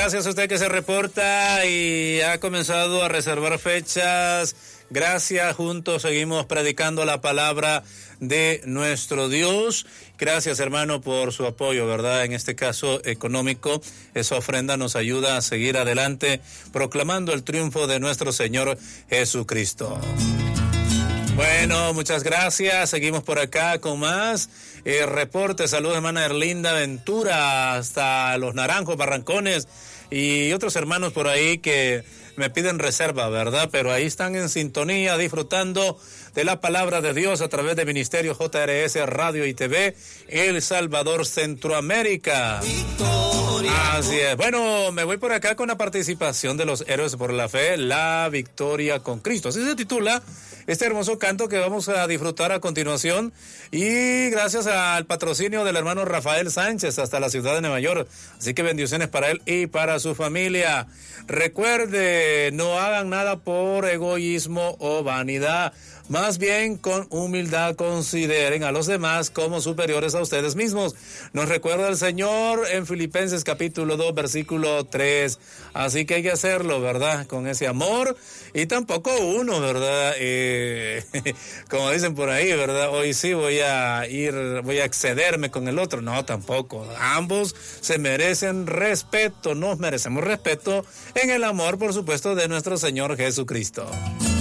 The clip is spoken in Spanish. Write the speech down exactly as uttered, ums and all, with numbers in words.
gracias a usted que se reporta y ha comenzado a reservar fechas. Gracias, juntos seguimos predicando la palabra de nuestro Dios. Gracias, hermano, por su apoyo, ¿verdad? En este caso económico, esa ofrenda nos ayuda a seguir adelante proclamando el triunfo de nuestro Señor Jesucristo. Bueno, muchas gracias. Seguimos por acá con más eh, reportes. Saludos, hermana Erlinda Ventura, hasta Los Naranjos, Barrancones y otros hermanos por ahí que me piden reserva, ¿verdad? Pero ahí están en sintonía, disfrutando de la palabra de Dios a través de Ministerio J R S Radio y T V, El Salvador, Centroamérica. Victoria. Así es. Bueno, me voy por acá con la participación de los héroes por la fe, la victoria con Cristo. Así se titula este hermoso canto que vamos a disfrutar a continuación. Y gracias al patrocinio del hermano Rafael Sánchez hasta la ciudad de Nueva York. Así que bendiciones para él y para su familia. Recuerde, no hagan nada por egoísmo o vanidad. Más bien, con humildad consideren a los demás como superiores a ustedes mismos. Nos recuerda el Señor en Filipenses capítulo dos, versículo tres. Así que hay que hacerlo, ¿verdad? Con ese amor. Y tampoco uno, ¿verdad? Eh, como dicen por ahí, ¿verdad? Hoy sí voy a ir, voy a excederme con el otro. No, tampoco. Ambos se merecen respeto. Nos merecemos respeto en el amor, por supuesto, de nuestro Señor Jesucristo.